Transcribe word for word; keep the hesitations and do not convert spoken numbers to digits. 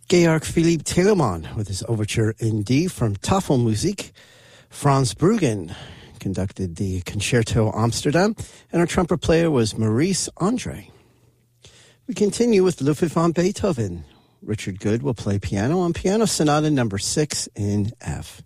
Georg Philipp Telemann with his overture in D from Tafelmusik. Franz Bruggen conducted the Concerto Amsterdam, and our trumpet player was Maurice Andre. We continue with Ludwig van Beethoven. Richard Good will play piano on Piano Sonata number six in F.